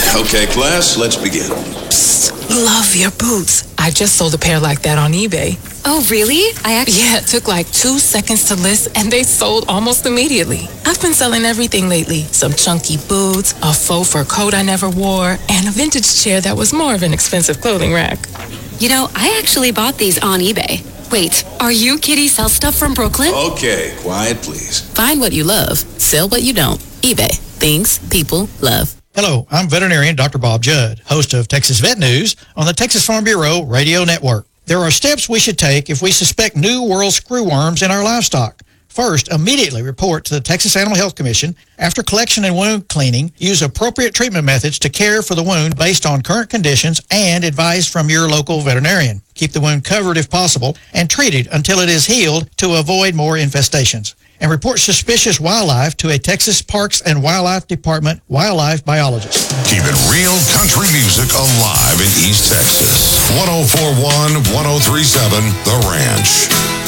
Okay, class, let's begin. Psst, love your boots. I just sold a pair like that on eBay. Oh, really? Yeah, it took like 2 seconds to list, and they sold almost immediately. I've been selling everything lately. Some chunky boots, a faux fur coat I never wore, and a vintage chair that was more of an expensive clothing rack. You know, I actually bought these on eBay. Wait, are you Kitty Sell Stuff from Brooklyn? Okay, quiet, please. Find what you love. Sell what you don't. eBay. Things people love. Hello, I'm veterinarian Dr. Bob Judd, host of Texas Vet News on the Texas Farm Bureau Radio Network. There are steps we should take if we suspect New World screwworms in our livestock. First, immediately report to the Texas Animal Health Commission. After collection and wound cleaning, use appropriate treatment methods to care for the wound based on current conditions and advice from your local veterinarian. Keep the wound covered if possible and treat it until it is healed to avoid more infestations. And report suspicious wildlife to a Texas Parks and Wildlife Department wildlife biologist. Keeping real country music alive in East Texas. 104.1, 103.7, The Ranch.